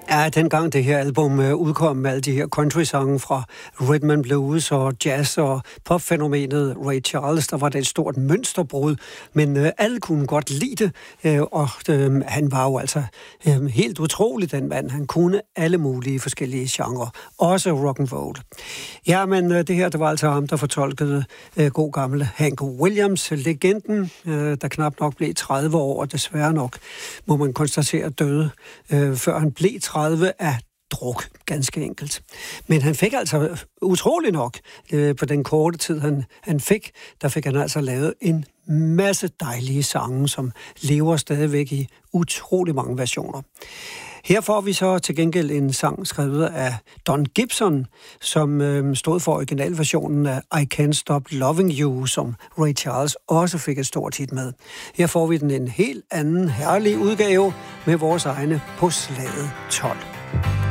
Ja, dengang det her album udkom med alle de her country-sange fra rhythm and blues og jazz og popfænomenet Ray Charles, der var det et stort mønsterbrud, men alle kunne godt lide det, og han var jo altså helt utrolig, den mand. Han kunne alle mulige forskellige genrer, også rock and roll. Ja, men det her, det var altså ham, der fortolkede god gamle Hank Williams, legenden, der knap nok blev 30 år, og desværre nok, må man konstatere, døde, før han blev 30 af druk, ganske enkelt. Men han fik altså utrolig nok, på den korte tid, han fik, der fik han altså lavet en masse dejlige sange, som lever stadigvæk i utrolig mange versioner. Her får vi så til gengæld en sang skrevet af Don Gibson, som stod for originalversionen af I Can't Stop Loving You, som Ray Charles også fik et stort hit med. Her får vi den en helt anden herlig udgave med vores egne På slaget 12.